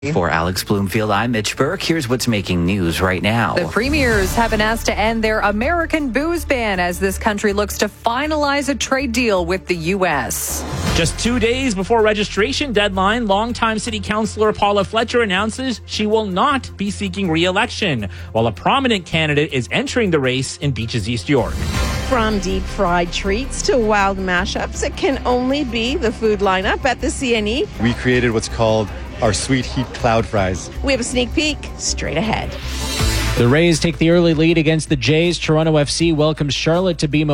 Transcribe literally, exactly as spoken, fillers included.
For Alex Bloomfield, I'm Mitch Burke. Here's what's making news right now. The premiers have been asked to end their American booze ban as this country looks to finalize a trade deal with the U S. Just two days before registration deadline, longtime city councilor Paula Fletcher announces she will not be seeking re-election, while a prominent candidate is entering the race in Beaches East York. From deep fried treats to wild mashups, it can only be the food lineup at the C N E. We created what's called our sweet heat cloud fries. We have a sneak peek straight ahead. The Rays take the early lead against the Jays. Toronto F C welcomes Charlotte to B M O